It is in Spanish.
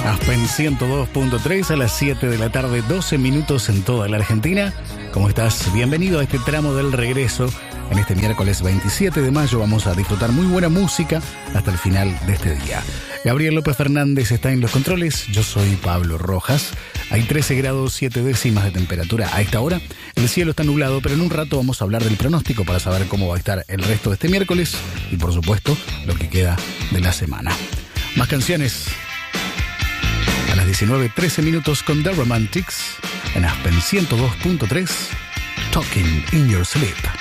Aspen 102.3 a las 7 de la tarde, 12 minutos en toda la Argentina. ¿Cómo estás? Bienvenido a este tramo del regreso. En este miércoles 27 de mayo vamos a disfrutar muy buena música hasta el final de este día. Gabriel López Fernández está en los controles, yo soy Pablo Rojas. Hay 13 grados 7 décimas de temperatura a esta hora. El cielo está nublado, pero en un rato vamos a hablar del pronóstico para saber cómo va a estar el resto de este miércoles y, por supuesto, lo que queda de la semana. Más canciones. A las 19:13 minutos con The Romantics en Aspen 102.3, Talking in Your Sleep.